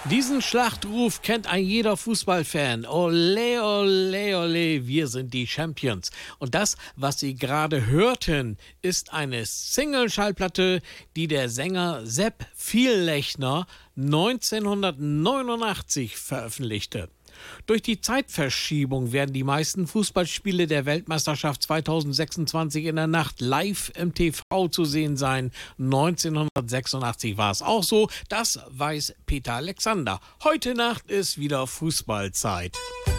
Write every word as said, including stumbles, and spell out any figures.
Diesen Schlachtruf kennt ein jeder Fußballfan. Ole, ole, ole, wir sind die Champions. Und das, was Sie gerade hörten, ist eine Single-Schallplatte, die der Sänger Sepp Viellechner neunzehnhundertneunundachtzig veröffentlichte. Durch die Zeitverschiebung werden die meisten Fußballspiele der Weltmeisterschaft zweitausendsechsundzwanzig in der Nacht live im T V zu sehen sein. neunzehnhundertsechsundachtzig war es auch so, das weiß Peter Alexander. Heute Nacht ist wieder Fußballzeit.